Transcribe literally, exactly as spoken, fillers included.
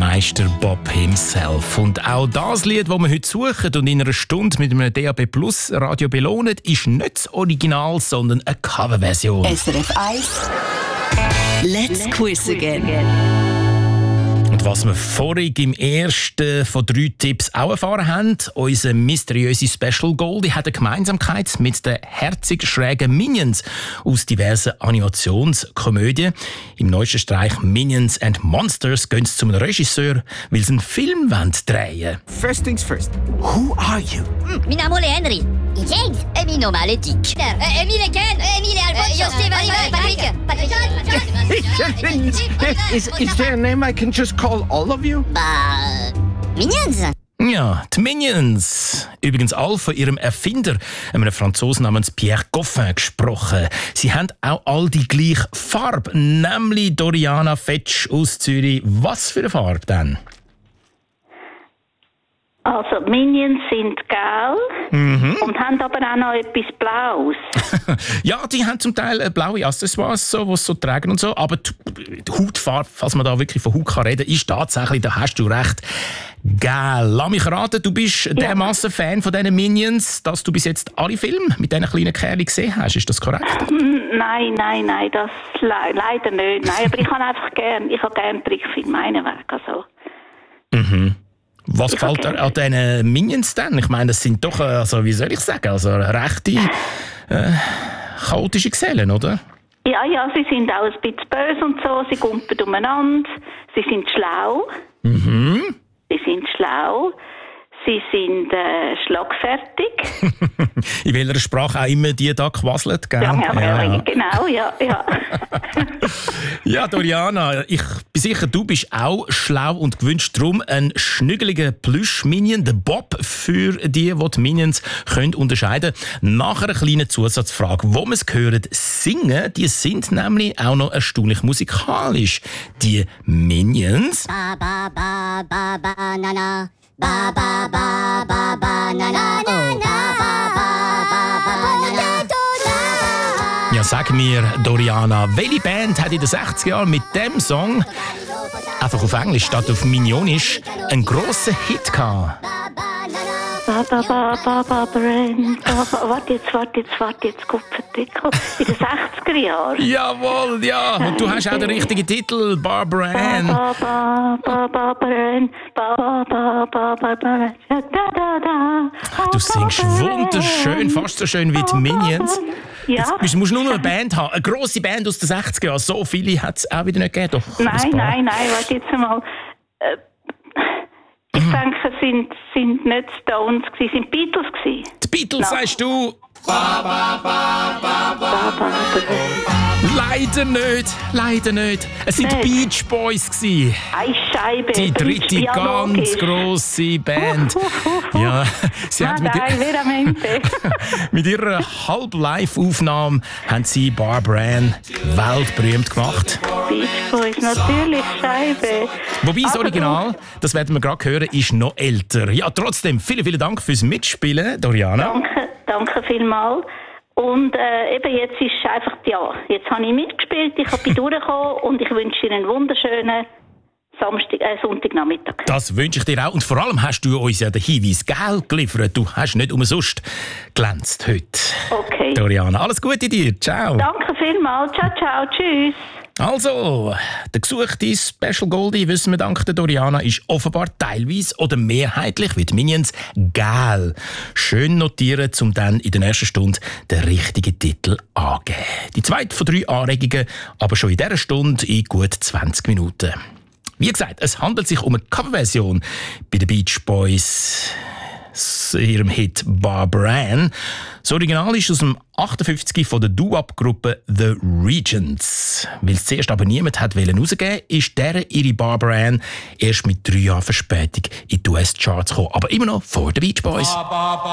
Meister Bob himself. Und auch das Lied, das wir heute suchen und in einer Stunde mit einem D A B Plus Radio belohnen, ist nicht das Original, sondern eine Coverversion. S R F eins Let's Quiz Again. Und was wir vorhin im ersten von drei Tipps auch erfahren haben, unser mysteriöse Special Goldie hat eine Gemeinsamkeit mit den herzig schrägen Minions aus diversen Animationskomödien. Im neuesten Streich Minions and Monsters gehen sie zum Regisseur, weil sie einen Film drehen wollen. First things first, who are you? Mi nome è Henry. James. E mi nome è Dick. Emile Ken. Emile Alfonso. Io Steven. Patrick. Patrick. Is, is there a name I can just call all of you? Bah, Minions. Ja, die Minions. Übrigens alle von ihrem Erfinder, einem Franzosen namens Pierre Goffin, gesprochen. Sie haben auch all die gleiche Farbe, nämlich Doriana Fetsch aus Zürich. Was für eine Farbe denn? Also, Minions sind gelb Mhm. und haben aber auch noch etwas Blaues. Ja, die haben zum Teil blaue Accessoires, so, die sie so tragen und so. Aber die, die Hautfarbe, falls man da wirklich von Haut kann reden, ist tatsächlich, da hast du recht, geil. Lass mich raten, du bist ja. dermassen Fan von diesen Minions, dass du bis jetzt alle Filme mit diesen kleinen Kerlen gesehen hast. Ist das korrekt? Nein, nein, nein, das le- leider nicht. Nein, aber ich habe einfach gern, ich habe gern Trickfilm, meine Werk. Also. Mhm. Was Ich gefällt okay. dir an diesen Minions denn? Ich meine, das sind doch, also, wie soll ich sagen, also rechte, äh, chaotische Gesellen, oder? Ja, ja, sie sind auch ein bisschen böse und so, sie gumpen umeinander, sie sind schlau, Mhm. sie sind schlau, sie sind äh, schlagfertig. In welcher Sprache auch immer die da quasselt, gell? Ja, ja, ja, ja. Genau, ja, ja. Ja, Doriana, ich bin sicher, du bist auch schlau und gewünscht darum einen schnüggeligen Plüsch-Minion, den Bob, für die, die die Minions können unterscheiden können. Nach einer kleinen Zusatzfrage, wo wir es hören, singen, die sind nämlich auch noch erstaunlich musikalisch. Die Minions... Ba ba ba ba ba na na. Ba ba ba ba ba na na na na. Ba ba ba ba na na. Ja, sag mir, Doriana, welche Band hat in den sechziger Jahren mit dem Song, einfach auf Englisch statt auf Minionisch, einen grossen Hit gehabt? Ba, ba, ba, ba, ba, Bren. Ba, ba, warte jetzt, warte jetzt, warte jetzt, Kupferdickel. In den sechziger Jahren. Jawohl, ja. Und du hast auch den richtigen Titel, Barbara Ann. Ba, ba, ba, ba, Bren. Ba, ba, ba, ba, ba, Bren. Da, da, da. Du singst wunderschön, fast so schön wie die Minions. Ja. Jetzt musst du nur noch eine Band haben, eine grosse Band aus den sechziger Jahren. So viele hat es auch wieder nicht gegeben. Doch, ein Nein, paar. nein, nein, warte jetzt einmal. Äh, Ich denke, es sind, sind nicht Stones gewesen, es sind Beatles gewesen. Die Beatles, No. sagst du? Ba, ba, Bren. Leider nicht, leider nicht. Es sind die Nicht. Beach Boys gewesen. Eine Scheibe. Die das ist dritte ja ganz logisch. grosse Band. Ja, sie hat Nein, mit, nein, veramente. mit ihrer Halb-Live-Aufnahme haben sie Barbara Ann weltberühmt gemacht. Beach Boys, natürlich, Scheibe. Wobei das Aber Original, das werden wir gerade hören, ist noch älter. Ja, trotzdem, vielen, vielen Dank fürs Mitspielen, Doriana. Danke, danke vielmals. Und äh, eben jetzt ist es einfach, ja, jetzt habe ich mitgespielt, ich bin durchgekommen und ich wünsche Ihnen einen wunderschönen Samstag, äh, Sonntagnachmittag. Das wünsche ich dir auch. Und vor allem hast du uns ja den Hinweis gell geliefert. Du hast nicht umsonst glänzt heute. Okay. Doriana, alles Gute dir. Ciao. Danke vielmals. Ciao, ciao. Tschüss. Also, der gesuchte Special Goldie, wissen wir dank der Doriana, ist offenbar teilweise oder mehrheitlich wie die Minions gel. Schön notieren, um dann in der nächsten Stunde den richtigen Titel angeben. Die zweite von drei Anregungen, aber schon in dieser Stunde in gut zwanzig Minuten. Wie gesagt, es handelt sich um eine Coverversion bei den Beach Boys, ihrem Hit Barbara Ann. Das Original ist aus dem achtundfünfzig von der Doo-Wop-Gruppe The Regents. Weil es zuerst aber niemand hat rausgeben, ist deren ihre Barbara Ann erst mit drei Jahren Verspätung in die U S-Charts gekommen. Aber immer noch vor den Beach Boys.